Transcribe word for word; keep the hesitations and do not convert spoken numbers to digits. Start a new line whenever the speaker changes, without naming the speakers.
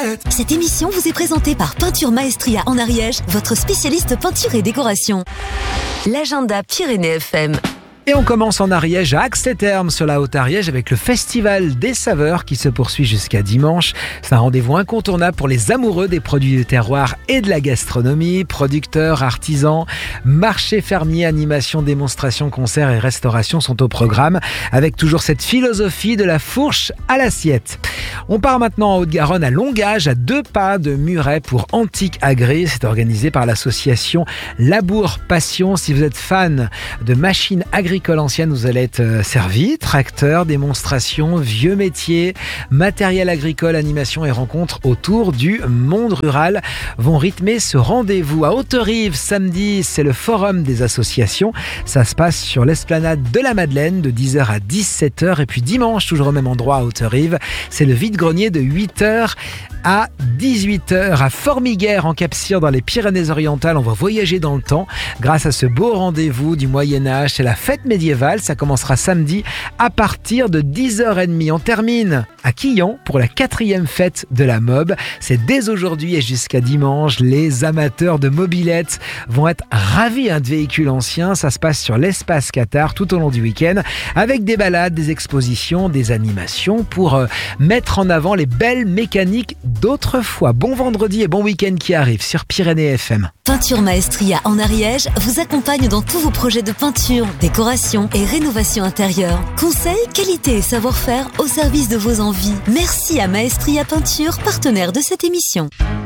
Cette émission vous est présentée par Peinture Maestria en Ariège, votre spécialiste peinture et décoration. L'agenda Pyrénées F M.
Et on commence en Ariège, à Axe-les-Thermes, sur la Haute-Ariège, avec le Festival des Saveurs qui se poursuit jusqu'à dimanche. C'est un rendez-vous incontournable pour les amoureux des produits du terroir et de la gastronomie. Producteurs, artisans, marchés fermiers, animations, démonstrations, concerts et restauration sont au programme, avec toujours cette philosophie de la fourche à l'assiette. On part maintenant en Haute-Garonne, à Longage, à deux pas de Muret, pour Antique Agri. C'est organisé par l'association Labour Passion. Si vous êtes fan de machines agricoles, agricole ancienne, vous allez être servi. Tracteurs, démonstrations, vieux métiers, matériel agricole, animation et rencontres autour du monde rural vont rythmer ce rendez-vous. À Haute-Rive, samedi, c'est le forum des associations. Ça se passe sur l'esplanade de la Madeleine de dix heures à dix-sept heures. Et puis dimanche, toujours au même endroit à Haute-Rive, c'est le vide-grenier de huit heures à dix-huit heures. À Formiguères, en Cap-Cyr, dans les Pyrénées-Orientales, on va voyager dans le temps grâce à ce beau rendez-vous du Moyen-Âge. C'est la fête médiévale, ça commencera samedi à partir de dix heures trente. On termine à Quillan pour la quatrième fête de la mob. C'est dès aujourd'hui et jusqu'à dimanche. Les amateurs de mobylettes vont être ravis hein, de véhicules anciens. Ça se passe sur l'espace Qatar tout au long du week-end, avec des balades, des expositions, des animations pour euh, mettre en avant les belles mécaniques d'autrefois. Bon vendredi et bon week-end qui arrive sur Pyrénées F M.
Peinture Maestria en Ariège vous accompagne dans tous vos projets de peinture, décoration et rénovation intérieure. Conseils, qualité et savoir-faire au service de vos envies. Merci à Maestria Peinture, partenaire de cette émission.